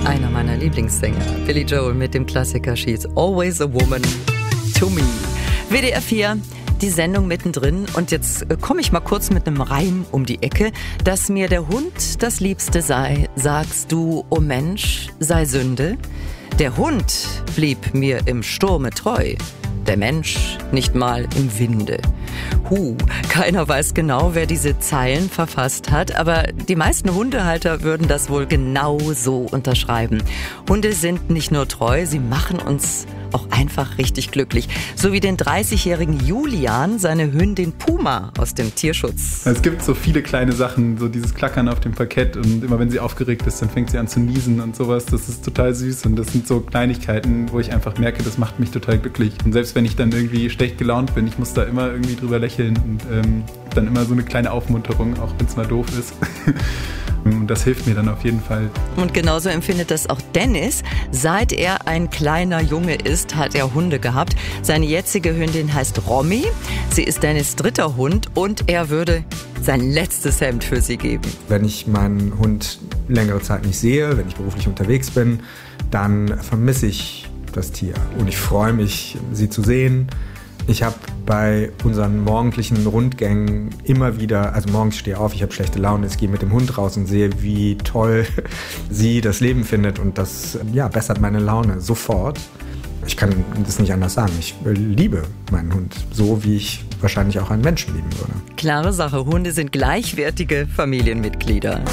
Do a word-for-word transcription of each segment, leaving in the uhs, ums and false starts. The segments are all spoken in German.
Einer meiner Lieblingssänger, Billy Joel mit dem Klassiker She's Always a Woman to Me. W D R vier, die Sendung mittendrin. Und jetzt komme ich mal kurz mit einem Reim um die Ecke. Dass mir der Hund das Liebste sei, sagst du, o Mensch, sei Sünde. Der Hund blieb mir im Sturme treu, der Mensch nicht mal im Winde. Huh, keiner weiß genau, wer diese Zeilen verfasst hat, aber die meisten Hundehalter würden das wohl genau so unterschreiben. Hunde sind nicht nur treu, sie machen uns auch einfach richtig glücklich. So wie den dreißigjährigen Julian, seine Hündin Puma aus dem Tierschutz. Es gibt so viele kleine Sachen, so dieses Klackern auf dem Parkett und immer wenn sie aufgeregt ist, dann fängt sie an zu niesen und sowas. Das ist total süß und das sind so Kleinigkeiten, wo ich einfach merke, das macht mich total glücklich. Und selbst wenn ich dann irgendwie schlecht gelaunt bin, ich muss da immer irgendwie drüber lächeln und ähm, dann immer so eine kleine Aufmunterung, auch wenn es mal doof ist. Und das hilft mir dann auf jeden Fall. Und genauso empfindet das auch Dennis. Seit er ein kleiner Junge ist, hat er Hunde gehabt. Seine jetzige Hündin heißt Romy. Sie ist Dennis' dritter Hund und er würde sein letztes Hemd für sie geben. Wenn ich meinen Hund längere Zeit nicht sehe, wenn ich beruflich unterwegs bin, dann vermisse ich das Tier. Und ich freue mich, sie zu sehen. Ich habe bei unseren morgendlichen Rundgängen immer wieder, also morgens stehe ich auf, ich habe schlechte Laune, ich gehe mit dem Hund raus und sehe, wie toll sie das Leben findet und das ja, bessert meine Laune sofort. Ich kann das nicht anders sagen. Ich liebe meinen Hund, so wie ich wahrscheinlich auch einen Menschen lieben würde. Klare Sache, Hunde sind gleichwertige Familienmitglieder.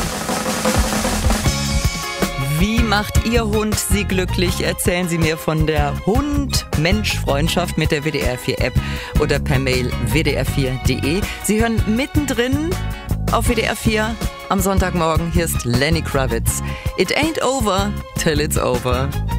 Wie macht Ihr Hund Sie glücklich? Erzählen Sie mir von der Hund-Mensch-Freundschaft mit der W D R vier App oder per Mail w d r vier punkt d e. Sie hören mittendrin auf W D R vier am Sonntagmorgen. Hier ist Lenny Kravitz. It ain't over till it's over.